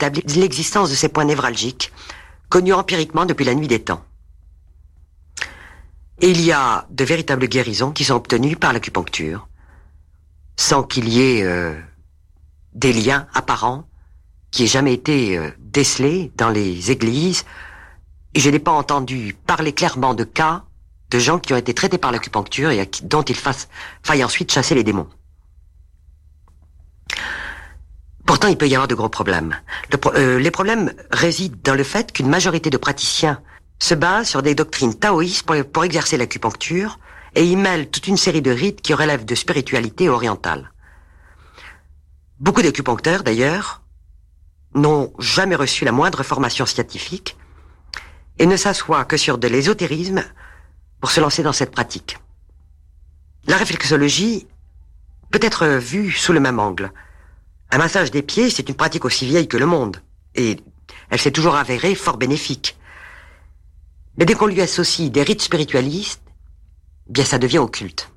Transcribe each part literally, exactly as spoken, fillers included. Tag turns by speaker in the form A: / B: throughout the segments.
A: établi l'existence de ces points névralgiques, connus empiriquement depuis la nuit des temps. Et il y a de véritables guérisons qui sont obtenues par l'acupuncture, sans qu'il y ait euh, des liens apparents qui aient jamais été euh, décelés dans les églises. Et je n'ai pas entendu parler clairement de cas de gens qui ont été traités par l'acupuncture et à qui, dont il fasse, faille ensuite chasser les démons. Pourtant, il peut y avoir de gros problèmes. Le pro euh, les problèmes résident dans le fait qu'une majorité de praticiens se basent sur des doctrines taoïstes pour, pour exercer l'acupuncture et y mêlent toute une série de rites qui relèvent de spiritualité orientale. Beaucoup d'acupuncteurs, d'ailleurs, n'ont jamais reçu la moindre formation scientifique et ne s'assoient que sur de l'ésotérisme pour se lancer dans cette pratique. La réflexologie peut être vue sous le même angle. Un massage des pieds, c'est une pratique aussi vieille que le monde, et elle s'est toujours avérée fort bénéfique. Mais dès qu'on lui associe des rites spiritualistes, bien ça devient occulte.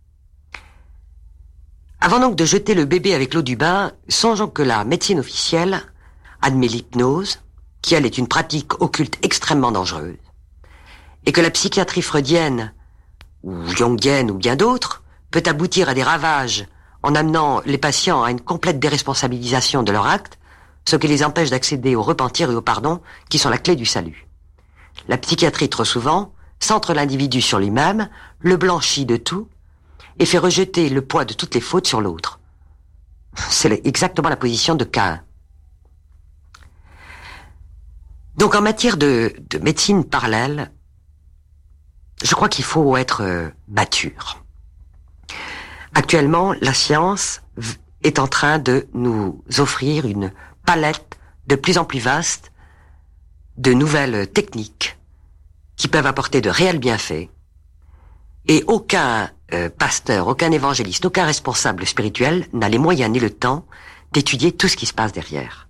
A: Avant donc de jeter le bébé avec l'eau du bain, songeons que la médecine officielle admet l'hypnose, qui elle est une pratique occulte extrêmement dangereuse, et que la psychiatrie freudienne, ou jungienne ou bien d'autres, peut aboutir à des ravages en amenant les patients à une complète déresponsabilisation de leur acte, ce qui les empêche d'accéder au repentir et au pardon, qui sont la clé du salut. La psychiatrie, trop souvent, centre l'individu sur lui-même, le blanchit de tout, et fait rejeter le poids de toutes les fautes sur l'autre. C'est exactement la position de Caïn. Donc en matière de, de médecine parallèle, je crois qu'il faut être euh, mature. Actuellement, la science est en train de nous offrir une palette de plus en plus vaste de nouvelles techniques qui peuvent apporter de réels bienfaits. Et aucun euh, pasteur, aucun évangéliste, aucun responsable spirituel n'a les moyens ni le temps d'étudier tout ce qui se passe derrière.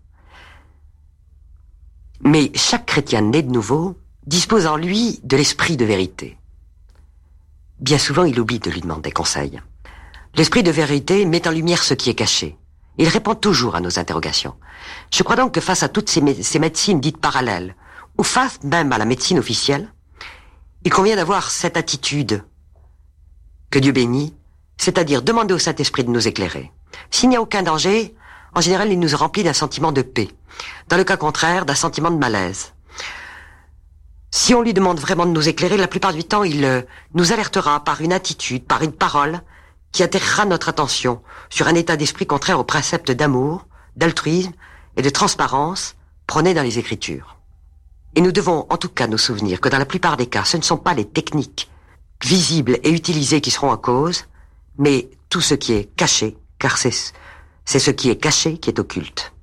A: Mais chaque chrétien né de nouveau dispose en lui de l'esprit de vérité. Bien souvent, il oublie de lui demander conseil. L'esprit de vérité met en lumière ce qui est caché. Il répond toujours à nos interrogations. Je crois donc que face à toutes ces, mé ces médecines dites parallèles, ou face même à la médecine officielle, il convient d'avoir cette attitude que Dieu bénit, c'est-à-dire demander au Saint-Esprit de nous éclairer. S'il n'y a aucun danger, en général, il nous remplit d'un sentiment de paix. Dans le cas contraire, d'un sentiment de malaise. Si on lui demande vraiment de nous éclairer, la plupart du temps, il euh, nous alertera par une attitude, par une parole, qui attirera notre attention sur un état d'esprit contraire aux préceptes d'amour, d'altruisme et de transparence prônés dans les Écritures. Et nous devons en tout cas nous souvenir que dans la plupart des cas, ce ne sont pas les techniques visibles et utilisées qui seront en cause, mais tout ce qui est caché, car c'est c'est ce qui est caché qui est occulte.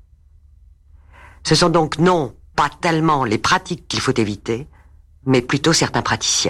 A: Ce sont donc non pas tellement les pratiques qu'il faut éviter, mais plutôt certains praticiens.